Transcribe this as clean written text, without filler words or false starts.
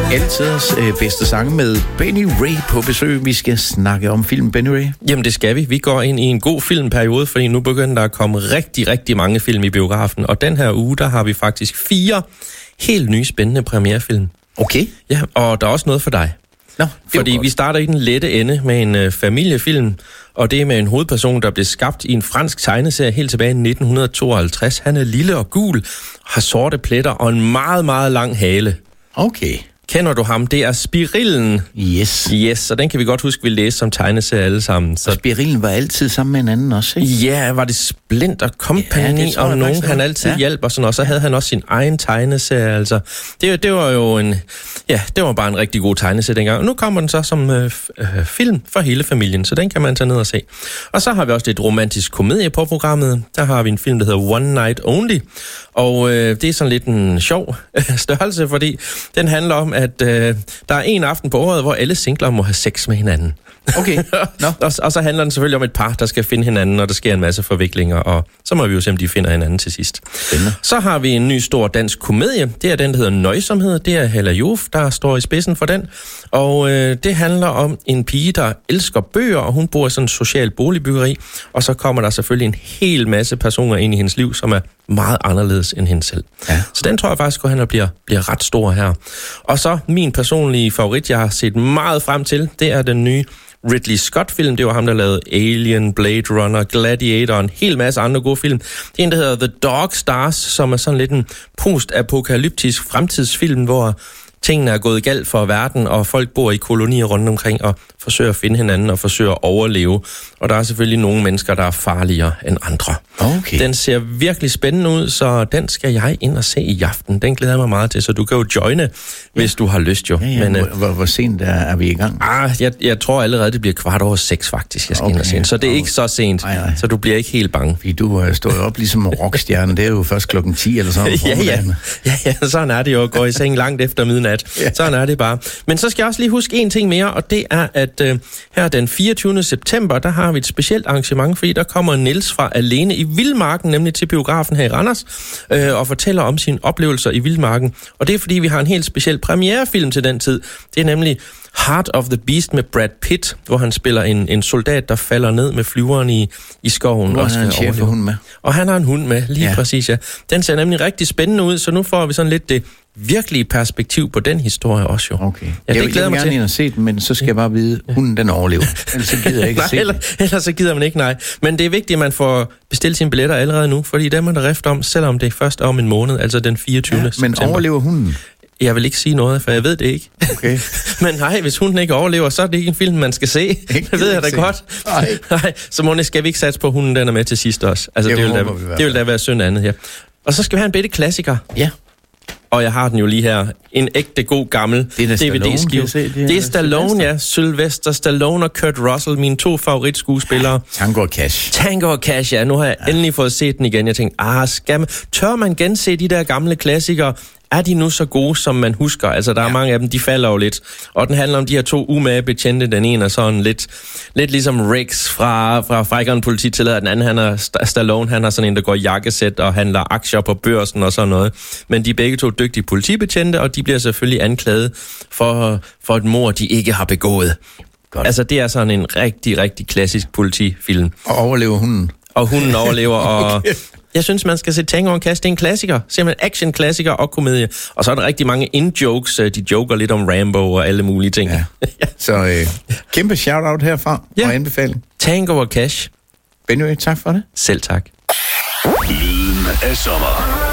Altiders bedste sange med Benny Ray på besøg. Vi skal snakke om filmen Benny Ray. Jamen det skal vi. Vi går ind i en god filmperiode, fordi nu begynder der at komme rigtig, rigtig mange film i biografen. Og den her uge, der har vi faktisk 4 helt nye spændende premierefilm. Okay. Ja, og der er også noget for dig. Nå, fordi vi starter i den lette ende med en familiefilm, og det er med en hovedperson, der blev skabt i en fransk tegneserie helt tilbage i 1952. Han er lille og gul, har sorte pletter og en meget, meget lang hale. Okay. Kender du ham? Det er Spirillen. Yes, og den kan vi godt huske, vi læste som tegneserie alle sammen. Så Spirillen var altid sammen med en anden også, ikke? Ja, var det Splinter Company, ja, og nogen han altid hjalp og sådan, og så havde han også sin egen tegneserie, altså. Det var jo det var bare en rigtig god tegneserie dengang. Og nu kommer den så som film for hele familien, så den kan man tage ned og se. Og så har vi også lidt romantisk komedie på programmet. Der har vi en film, der hedder One Night Only, og det er sådan lidt en sjov størrelse, fordi den handler om, at der er en aften på året, hvor alle singler må have sex med hinanden. Okay. No. og så handler den selvfølgelig om et par, der skal finde hinanden, og der sker en masse forviklinger, og så må vi jo se, om de finder hinanden til sidst. Spændende. Så har vi en ny stor dansk komedie. Det er den, der hedder Nøjsomhed. Det er Hella Joof, der står i spidsen for den. Og det handler om en pige, der elsker bøger, og hun bor i sådan en social boligbyggeri. Og så kommer der selvfølgelig en hel masse personer ind i hendes liv, som er meget anderledes end hende selv. Ja. Så den tror jeg faktisk går hen og bliver ret stor her. Og så min personlige favorit, jeg har set meget frem til, det er den nye Ridley Scott-film. Det var ham, der lavede Alien, Blade Runner, Gladiator og en hel masse andre gode film. Det er en, der hedder The Dog Stars, som er sådan lidt en post-apokalyptisk fremtidsfilm, hvor tingene er gået galt for verden, og folk bor i kolonier rundt omkring og forsøger at finde hinanden og forsøger at overleve. Og der er selvfølgelig nogle mennesker, der er farligere end andre. Okay. Den ser virkelig spændende ud, så den skal jeg ind og se i aften. Den glæder jeg mig meget til, så du kan jo joine, hvis du har lyst jo. Ja. Men, hvor sent er vi i gang? Jeg tror allerede, det bliver 6:15 faktisk, jeg skal ind og se den. Så det er ikke så sent, så du bliver ikke helt bange. Fordi du står op ligesom en rockstjerne, det er jo først 10:00 eller sådan. Ja, sådan er det jo at gå i seng langt efter midnat. Ja. Sådan er det bare. Men så skal jeg også lige huske en ting mere, og det er, at her den 24. september, der har vi et specielt arrangement, fordi der kommer Niels fra Alene i Vildmarken, nemlig til biografen her i Randers, og fortæller om sine oplevelser i Vildmarken. Og det er, fordi vi har en helt speciel premierefilm til den tid. Det er nemlig Heart of the Beast med Brad Pitt, hvor han spiller en soldat, der falder ned med flyveren i skoven. Hvor han har en schæferhund med. Og han har en hund med, lige præcis, ja. Den ser nemlig rigtig spændende ud, så nu får vi sådan lidt det virkelige perspektiv på den historie også jo. Okay. Ja, jeg vil gerne ind og se den, men så skal jeg bare vide, hunden den overlever. Ellers så gider jeg ikke se den. Ellers så gider man ikke, nej. Men det er vigtigt, at man får bestilt sine billetter allerede nu, fordi dem er der rift om, selvom det er først om en måned, altså den 24. Men september. overlever hunden? Jeg vil ikke sige noget, for jeg ved det ikke. Okay. Men nej, hvis hunden ikke overlever, så er det ikke en film, man skal se. Det ved jeg da godt. Nej, så må skal vi ikke satse på, at hunden den er med til sidst også. Altså, det vil da være synd andet her. Og så skal vi have en bitte klassiker. Ja. Og jeg har den jo lige her. En ægte god gammel DVD-skive. Det er Stallone, ja. Sylvester Stallone og Kurt Russell, mine 2 favoritskuespillere. Tango og Cash. Tango og Cash, ja. Nu har jeg endelig fået set den igen. Jeg tænkte, tør man gense de der gamle klassikere? Er de nu så gode, som man husker? Altså, der er mange af dem, de falder jo lidt. Og den handler om de her 2 umage betjente. Den ene er sådan lidt ligesom Rex fra Frækkeren Polititillader. Den anden, han er Stallone, han har sådan en, der går i jakkesæt og handler aktier på børsen og sådan noget. Men de er begge 2 dygtige politibetjente, og de bliver selvfølgelig anklaget for et mord, de ikke har begået. Godt. Altså, det er sådan en rigtig, rigtig klassisk politifilm. Og overlever hunden? Og hunden overlever, og jeg synes, man skal se Tango og Cash. Det er en klassiker. Simpelthen action-klassiker og komedie. Og så er der rigtig mange in-jokes. De joker lidt om Rambo og alle mulige ting. Ja. Så kæmpe shout-out herfra og anbefaling. Tango og Cash. Benny, tak for det. Selv tak. Lyden af sommer.